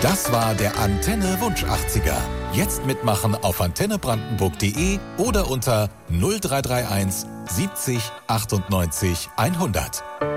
Das war der Antenne Wunsch 80er. Jetzt mitmachen auf antennebrandenburg.de oder unter 0331 70 98 100.